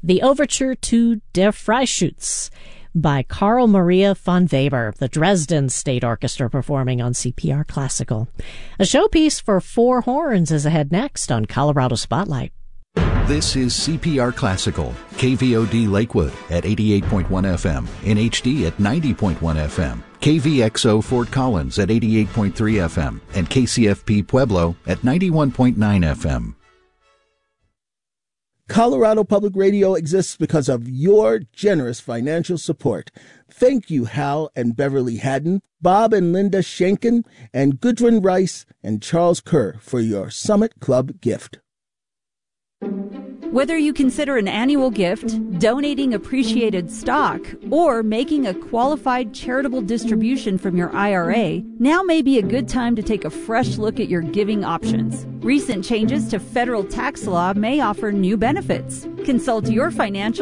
The Overture to Der Freischütz by Carl Maria von Weber, the Dresden State Orchestra performing on CPR Classical. A showpiece for four horns is ahead next on Colorado Spotlight. This is CPR Classical, KVOD Lakewood at 88.1 FM, in HD at 90.1 FM, KVXO Fort Collins at 88.3 FM, and KCFP Pueblo at 91.9 FM. Colorado Public Radio exists because of your generous financial support. Thank you, Hal and Beverly Haddon, Bob and Linda Schenken, and Gudrun Rice and Charles Kerr for your Summit Club gift. Whether you consider an annual gift, donating appreciated stock, or making a qualified charitable distribution from your IRA, now may be a good time to take a fresh look at your giving options. Recent changes to federal tax law may offer new benefits. Consult your financial